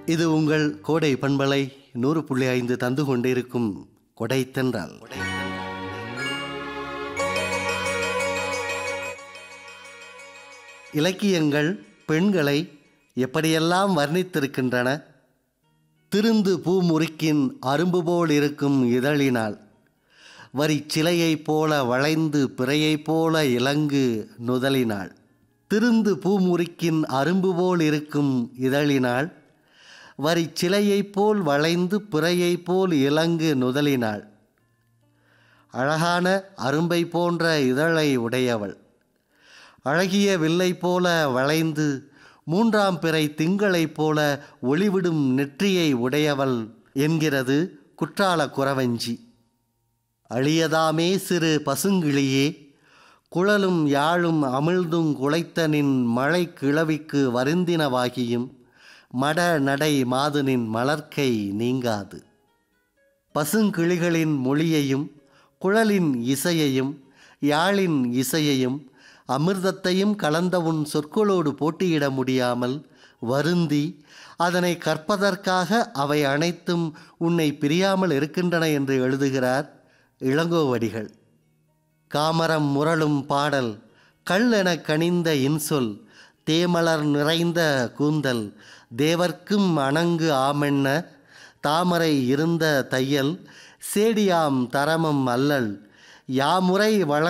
இது உங்கள் கோடை பண்பலை 100.5 தந்து கொண்டிருக்கும் கொடைத்தென்றல். இலக்கியங்கள் பெண்களை எப்படியெல்லாம் வர்ணித்திருக்கின்றன. திருந்து பூமுறுக்கின் அரும்பு போல் இருக்கும் இதழினால், வரி சிலையைப் போல வளைந்து பிறையைப் போல இலங்கு நுதலினாள். திருந்து பூமுறுக்கின் அரும்பு போல் இருக்கும் இதழினால், வரி சிலையைப் போல் வளைந்து பிறையைப் போல் இலங்கு நுதலினாள். அழகான அரும்பை போன்ற இதழை உடையவள், அழகிய வில்லை போல வளைந்து மூன்றாம் பிறை திங்களைப் போல ஒளிவிடும் நெற்றியை உடையவள் என்கிறது குற்றால குறவஞ்சி. அழியதாமே சிறு பசுங்கிளியே, குழலும் யாழும் அமிழ்துங் குலைத்தனின் மழை கிழவிக்கு வருந்தினவாகியும் மட நடை மாதுனின் மலர்க்கை நீங்காது. பசுங்கிளிகளின் மொழியையும் குழலின் இசையையும் யாழின் இசையையும் அமிர்தத்தையும் கலந்த உன் சொற்களோடு போட்டியிட முடியாமல் வருந்தி அதனை கற்பதற்காக அவை அனைத்தும் உன்னை பிரியாமல் இருக்கின்றன என்று எழுதுகிறார் இளங்கோவடிகள். காமரம் முரளும் பாடல், கள்ளென கனிந்த இன்சொல், தேமலர் நிறைந்த கூந்தல், தேவர்க்கும் அணங்கு ஆமென்ன, தாமரை இருந்த தையல், சேடியாம் தரமம் அல்லல், யாமுறை வழ